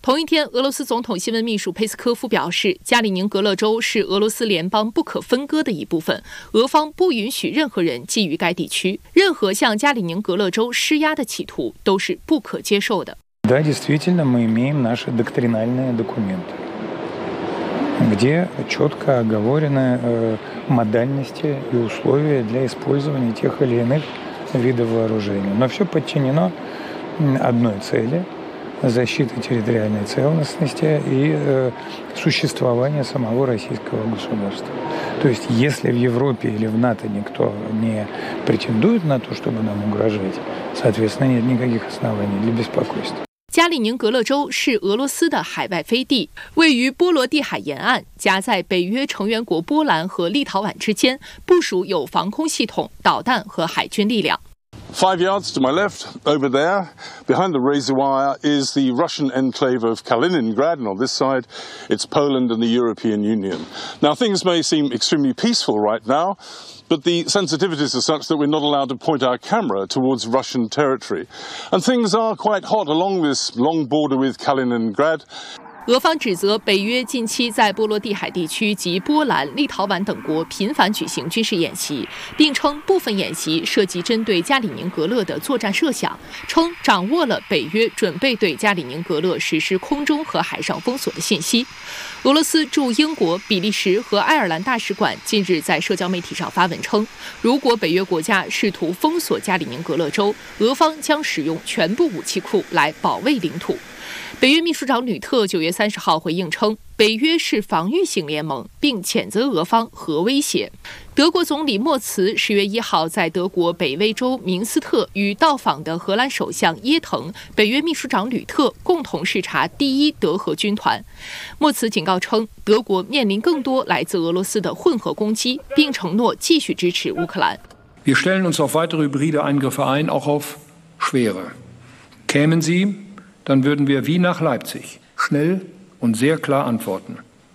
同一天，俄罗斯总统新闻秘书佩斯科夫表示，加里宁格勒州是俄罗斯联邦不可分割的一部分，俄方不允许任何人觊觎该地区，任何向加里宁格勒州施压的企图都是不可接受的。 Да, действительно, мы имеем наши доктринальные документы, где четко оговорены модальности и условия для использования тех или иных видов вооружений. Но все подчинено одной цели – защиты территориальной целостности и существования самого российского государства. То есть, если в Европе или в НАТО никто не претендует на то, чтобы нам угрожать, соответственно, нет никаких оснований для беспокойства. 加里宁格勒州是俄罗斯的海外飞地，位于波罗的海沿岸，夹在北约成员国波兰和立陶宛之间，部署有防空系统、导弹和海军力量。 5 yards to my left, over there, behind the razor wire, is the Russian enclave of Kaliningrad, and on this side, it's Poland and the European Union. Now, things may seem extremely peaceful right now, but the sensitivities are such that we're not allowed to point our camera towards Russian territory. And things are quite hot along this long border with Kaliningrad. 俄方指责北约近期在波罗的海地区及波兰、立陶宛等国频繁举行军事演习，并称部分演习涉及针对加里宁格勒的作战设想，称掌握了北约准备对加里宁格勒实施空中和海上封锁的信息。俄罗斯驻英国、比利时和爱尔兰大使馆近日在社交媒体上发文称，如果北约国家试图封锁加里宁格勒州，俄方将使用全部武器库来保卫领土。北约秘书长吕特9月30号回应称，北约是防御性联盟，并谴责俄方核威胁。德国总理默茨10月1号在德国北威州明斯特与到访的荷兰首相耶滕、北约秘书长吕特共同视察第1德荷军团。默茨警告称，德国面临更多来自俄罗斯的混合攻击，并承诺继续支持乌克兰。 Wir stellen uns auf weitere hybride Eingriffe ein, auch auf schwere. Kämen sie, dann würden wir wie nach Leipzig schnell und sehr klar antworten.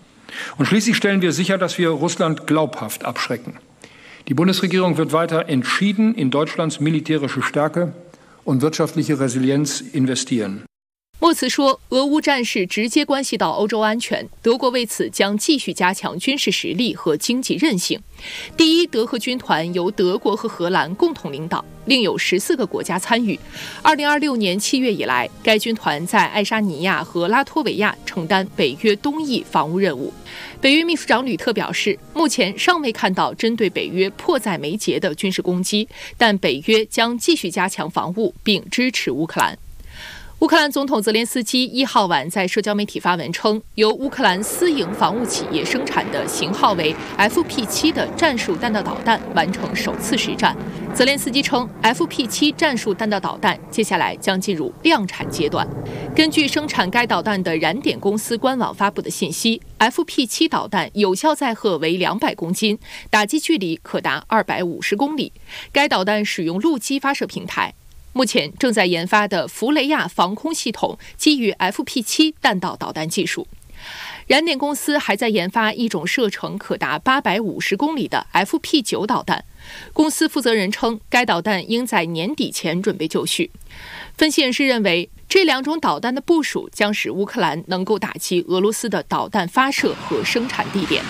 Und schließlich stellen wir sicher, dass wir Russland glaubhaft abschrecken. Die Bundesregierung wird weiter entschieden in Deutschlands militärische Stärke und wirtschaftliche Resilienz investieren. 默茨说，俄乌战事直接关系到欧洲安全，德国为此将继续加强军事实力和经济韧性。第1德荷军团由德国和荷兰共同领导，另有14个国家参与。2026年7月以来，该军团在爱沙尼亚和拉脱维亚承担北约东翼防务任务。北约秘书长吕特表示，目前尚未看到针对北约迫在眉睫的军事攻击，但北约将继续加强防务并支持乌克兰。乌克兰总统泽连斯基1号晚在社交媒体发文称，由乌克兰私营防务企业生产的型号为 FP7 的战术弹道导弹完成首次实战。泽连斯基称 ，FP7 战术弹道导弹接下来将进入量产阶段。根据生产该导弹的燃点公司官网发布的信息 ，FP7 导弹有效载荷为200公斤，打击距离可达250公里。该导弹使用陆基发射平台。目前正在研发的弗雷亚防空系统基于 FP7 弹道导弹技术。燃点公司还在研发一种射程可达850公里的 FP9 导弹。公司负责人称，该导弹应在年底前准备就绪。分析人士认为，这2种导弹的部署将使乌克兰能够打击俄罗斯的导弹发射和生产地点。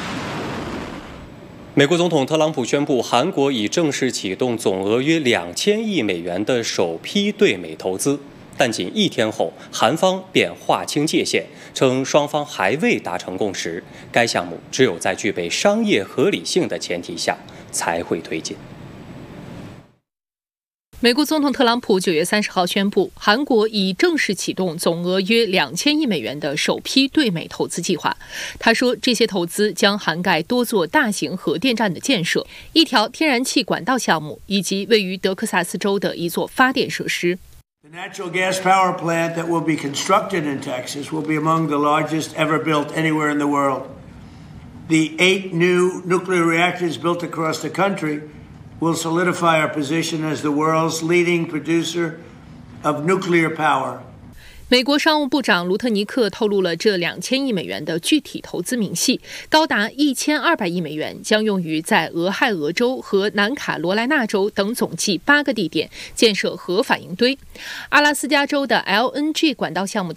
美国总统特朗普宣布，韩国已正式启动总额约2000亿美元的首批对美投资，但仅1天后，韩方便划清界限，称双方还未达成共识，该项目只有在具备商业合理性的前提下才会推进。 美国总统特朗普9月30号宣布，韩国已正式启动总额约2000亿美元的首批对美投资计划。他说，这些投资将涵盖多座大型核电站的建设、一条天然气管道项目，以及位于德克萨斯州的一座发电设施。 The natural gas power plant that will be constructed in Texas will be among the largest ever built anywhere in the world. The 8 new nuclear reactors built across the country will solidify our position as the world's leading producer of nuclear power. 美国商务部长卢特尼克透露了这2000亿美元的具体投资明细，高达1200亿美元将用于在俄亥俄州和南卡罗来纳州等总计8个地点建设核反应堆。阿拉斯加州的 LNG 管道项目